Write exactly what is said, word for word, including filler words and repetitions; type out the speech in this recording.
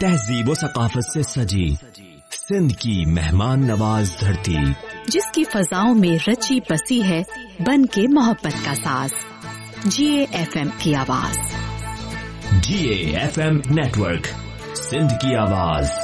तहजीब व सकाफत से सजी सिंध की मेहमान नवाज धरती, जिसकी फजाओं में रची बसी है बन के मोहब्बत का साज। जीए एफएम की आवाज। जीए एफएम नेटवर्क, सिंध की आवाज।